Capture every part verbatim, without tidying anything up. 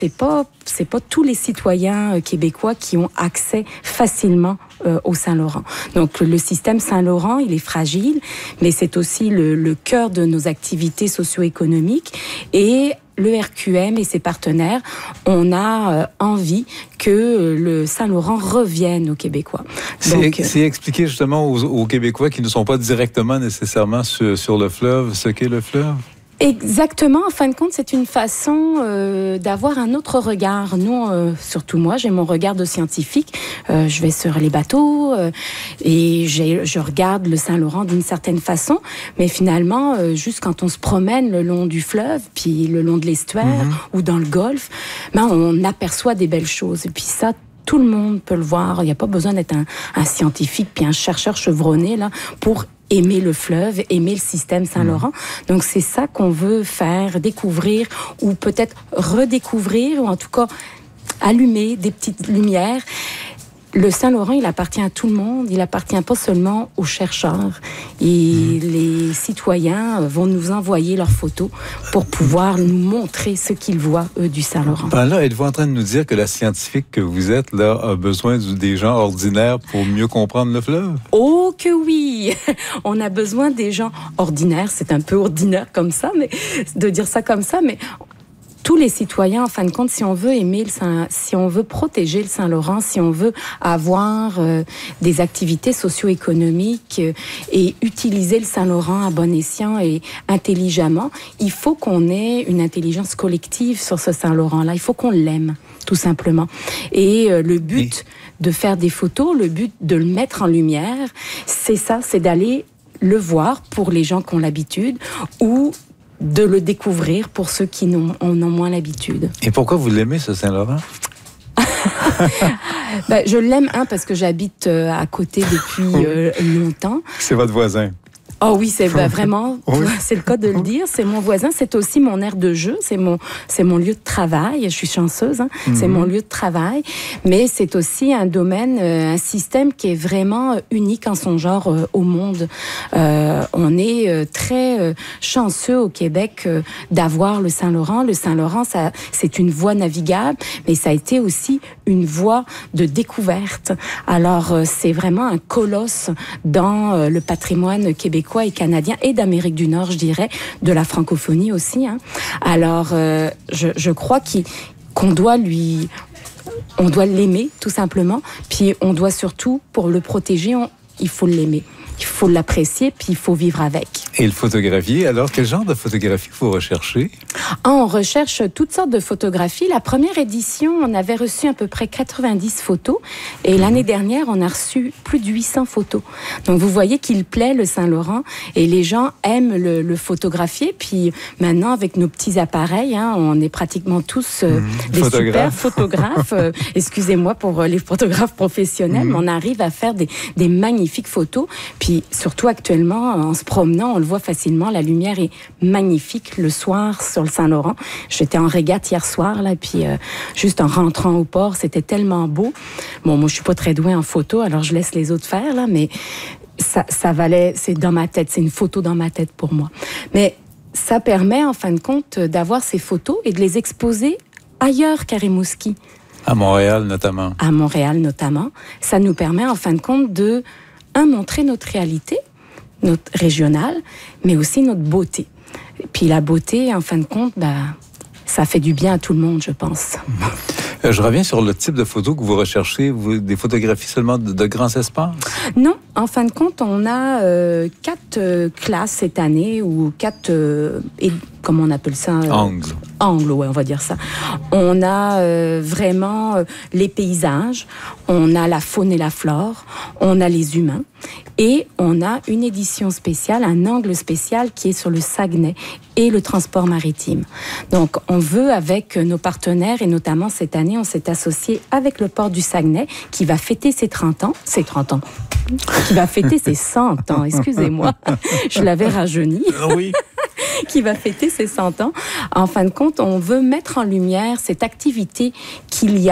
C'est pas, c'est pas tous les citoyens euh, québécois qui ont accès facilement euh, au Saint-Laurent. Donc, le système Saint-Laurent, il est fragile, mais c'est aussi le, le cœur de nos activités socio-économiques. Et le R Q M et ses partenaires, on a euh, envie que le Saint-Laurent revienne aux Québécois. Donc, c'est, c'est expliquer justement aux, aux Québécois qui ne sont pas directement nécessairement sur, sur le fleuve, ce qu'est le fleuve? Exactement. En fin de compte, c'est une façon euh, d'avoir un autre regard. Nous, euh, surtout moi, j'ai mon regard de scientifique. Euh, je vais sur les bateaux euh, et j'ai, je regarde le Saint-Laurent d'une certaine façon. Mais finalement, euh, juste quand on se promène le long du fleuve, puis le long de l'estuaire mm-hmm. ou dans le golfe, ben, on aperçoit des belles choses. Et puis ça, tout le monde peut le voir. Il n'y a pas besoin d'être un, un scientifique puis un chercheur chevronné là pour aimer le fleuve, aimer le système Saint-Laurent. Donc, c'est ça qu'on veut faire découvrir ou peut-être redécouvrir ou en tout cas allumer des petites lumières. Le Saint-Laurent, il appartient à tout le monde. Il appartient pas seulement aux chercheurs. Et mmh. les citoyens vont nous envoyer leurs photos pour pouvoir nous montrer ce qu'ils voient, eux, du Saint-Laurent. Ben là, êtes-vous en train de nous dire que la scientifique que vous êtes, là, a besoin des gens ordinaires pour mieux comprendre le fleuve? Oh que oui! On a besoin des gens ordinaires. C'est un peu ordinaire comme ça, mais de dire ça comme ça, mais tous les citoyens, en fin de compte, si on veut aimer le Saint, si on veut protéger le Saint-Laurent, si on veut avoir euh, des activités socio-économiques euh, et utiliser le Saint-Laurent à bon escient et intelligemment, il faut qu'on ait une intelligence collective sur ce Saint-Laurent-là. Il faut qu'on l'aime, tout simplement. Et euh, le but oui. de faire des photos, le but de le mettre en lumière, c'est ça, c'est d'aller le voir pour les gens qui ont l'habitude ou de le découvrir pour ceux qui n'ont, en ont moins l'habitude. Et pourquoi vous l'aimez, ce Saint-Laurent? ben, je l'aime, un, parce que j'habite euh, à côté depuis euh, longtemps. C'est votre voisin. Oh oui, c'est ben, vraiment, oui. c'est le cas de le dire. C'est mon voisin, c'est aussi mon aire de jeu, c'est mon, c'est mon lieu de travail. Je suis chanceuse, hein? Mm-hmm. C'est mon lieu de travail. Mais c'est aussi un domaine, euh, un système qui est vraiment unique en son genre euh, au monde. Euh, on est euh, très euh, chanceux au Québec euh, d'avoir le Saint-Laurent. Le Saint-Laurent, ça, c'est une voie navigable, mais ça a été aussi une voie de découverte. Alors, euh, c'est vraiment un colosse dans euh, le patrimoine québécois et canadien et d'Amérique du Nord, je dirais, de la francophonie aussi. Hein. Alors, euh, je, je crois qu'il, qu'on doit lui... On doit l'aimer, tout simplement. Puis on doit surtout, pour le protéger, on, il faut l'aimer. Il faut l'apprécier, puis il faut vivre avec. Et le photographier, alors quel genre de photographie vous recherchez? Ah, on recherche toutes sortes de photographies. La première édition, on avait reçu à peu près quatre-vingt-dix photos. Et mmh. l'année dernière, on a reçu plus de huit cents photos. Donc vous voyez qu'il plaît, le Saint-Laurent. Et les gens aiment le, le photographier. Puis maintenant, avec nos petits appareils, hein, on est pratiquement tous euh, mmh. des Photographe. super photographes. euh, excusez-moi pour euh, les photographes professionnels, mmh. mais on arrive à faire des, des magnifiques photos. Puis surtout actuellement, en se promenant, on le voit facilement, la lumière est magnifique le soir sur le Saint-Laurent. J'étais en régate hier soir, là, puis euh, juste en rentrant au port, c'était tellement beau. Bon, moi, je suis pas très douée en photo, alors je laisse les autres faire, là, mais ça, ça valait, c'est dans ma tête, c'est une photo dans ma tête pour moi. Mais ça permet, en fin de compte, d'avoir ces photos et de les exposer ailleurs qu'à Rimouski. À Montréal, notamment. À Montréal, notamment. Ça nous permet, en fin de compte, de un, montrer notre réalité, notre régionale, mais aussi notre beauté. Et puis la beauté, en fin de compte, bah, ça fait du bien à tout le monde, je pense. Euh, je reviens sur le type de photos que vous recherchez. Vous, des photographies seulement de, de grands espaces? Non, en fin de compte, on a euh, quatre euh, classes cette année, ou quatre... Euh, et, comment on appelle ça? Euh, Angles. Angles, ouais, on va dire ça. On a euh, vraiment euh, les paysages, on a la faune et la flore, on a les humains, et on a une édition spéciale, un angle spécial qui est sur le Saguenay et le transport maritime. Donc, on veut, avec nos partenaires, et notamment cette année, on s'est associé avec le port du Saguenay, qui va fêter ses trente ans, ses trente ans, qui va fêter ses cent ans, excusez-moi, je l'avais rajeuni. Oui. Qui va fêter ses cent ans. En fin de compte, on veut mettre en lumière cette activité qu'il y a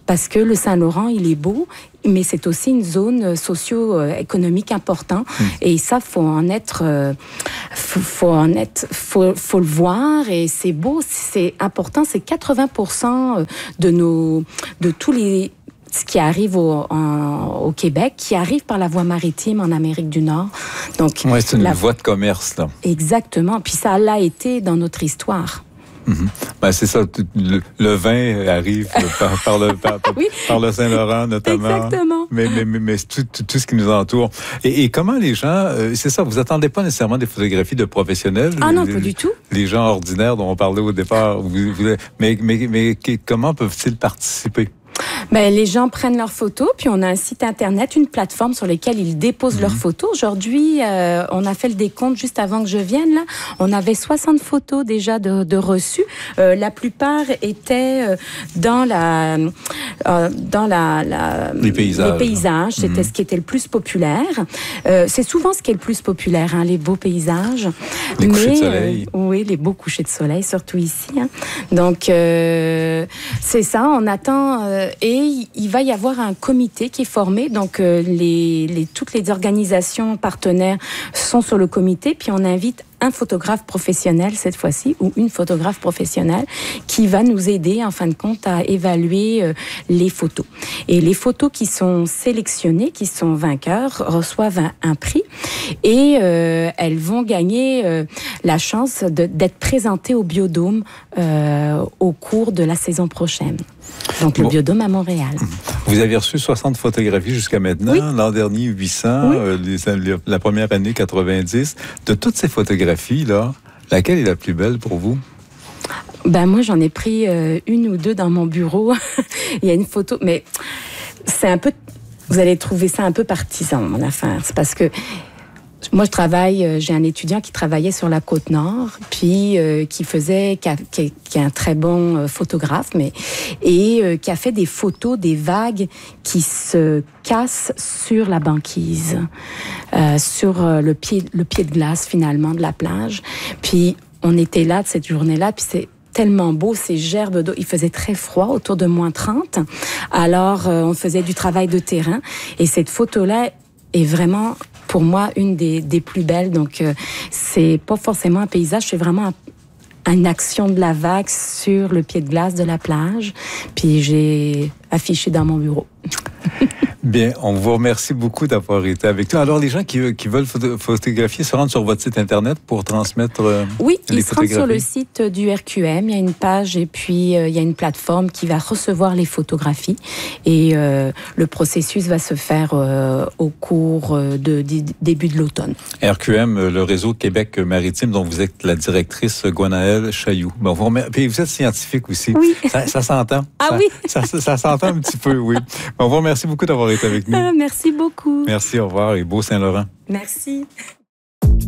parce que le Saint-Laurent, il est beau, mais c'est aussi une zone socio-économique importante. Mmh. Et ça, faut en être, euh, faut, faut en être, faut, faut le voir. Et c'est beau, c'est important. C'est quatre-vingts pour cent de nos, de tous les ce qui arrive au, en, au Québec, qui arrive par la voie maritime en Amérique du Nord. Donc, ouais, c'est une la... voie de commerce, là. Exactement. Puis ça l'a été dans notre histoire. Mm-hmm. Ben, c'est ça, le, le vin arrive par, par, le, par, oui. par le Saint-Laurent notamment. Exactement. Mais, mais, mais, mais tout, tout, tout ce qui nous entoure. Et, et comment les gens, euh, c'est ça, vous attendez pas nécessairement des photographies de professionnels? Ah non, les, pas du tout. Les gens ordinaires dont on parlait au départ. Vous, vous, mais, mais, mais comment peuvent-ils participer? Ben, les gens prennent leurs photos, puis on a un site Internet, une plateforme sur laquelle ils déposent mmh. leurs photos. Aujourd'hui, euh, on a fait le décompte juste avant que je vienne. Là. On avait soixante photos déjà de, de reçues. Euh, la plupart étaient euh, dans la, euh, dans la, la les paysages. Les paysages, c'était mmh. ce qui était le plus populaire. Euh, c'est souvent ce qui est le plus populaire, hein, les beaux paysages. Les Mais, couchers de soleil. Euh, oui, les beaux couchers de soleil, surtout ici. Hein. Donc, euh, c'est ça. On attend. Euh, Et il va y avoir un comité qui est formé. Donc, euh, les, les, toutes les organisations partenaires sont sur le comité. Puis, on invite un photographe professionnel cette fois-ci, ou une photographe professionnelle, qui va nous aider, en fin de compte, à évaluer euh, les photos. Et les photos qui sont sélectionnées, qui sont vainqueurs, reçoivent un, un prix. Et euh, elles vont gagner euh, la chance de, d'être présentées au Biodôme euh, au cours de la saison prochaine. Donc, le bon. Biodôme à Montréal. Vous avez reçu soixante photographies jusqu'à maintenant. Oui. L'an dernier, huit cents. Oui. Euh, les, la première année, quatre-vingt-dix. De toutes ces photographies-là, laquelle est la plus belle pour vous? Ben, moi, j'en ai pris euh, une ou deux dans mon bureau. Il y a une photo, mais c'est un peu... Vous allez trouver ça un peu partisan, mon affaire. C'est parce que moi, je travaille, j'ai un étudiant qui travaillait sur la Côte-Nord, puis euh, qui faisait, qui, a, qui, qui est un très bon euh, photographe, mais et euh, qui a fait des photos des vagues qui se cassent sur la banquise, euh, sur euh, le pied, le pied de glace finalement de la plage. Puis on était là de cette journée-là, puis c'est tellement beau, ces gerbes d'eau. Il faisait très froid, autour de moins trente. Alors, euh, on faisait du travail de terrain, et cette photo-là est vraiment, pour moi, une des, des plus belles. Donc, euh, c'est pas forcément un paysage, c'est vraiment un, une action de la vague sur le pied de glace de la plage. Puis, j'ai affiché dans mon bureau. Bien, on vous remercie beaucoup d'avoir été avec nous. Alors, les gens qui, qui veulent photo- photographier se rendent sur votre site Internet pour transmettre euh, oui, les ils se rendent sur le site du R Q M. Il y a une page et puis euh, il y a une plateforme qui va recevoir les photographies. Et euh, le processus va se faire euh, au cours de, de, de début de l'automne. R Q M, le réseau Québec maritime, dont vous êtes la directrice Gwenaëlle Chailloux. Bon, vous, remer- puis vous êtes scientifique aussi. Oui. Ça, ça s'entend. Ah ça, oui. Ça, ça, ça s'entend un petit peu, oui. Bon, on vous remercie beaucoup d'avoir été avec nous. Merci beaucoup. Merci, au revoir et beau Saint-Laurent. Merci.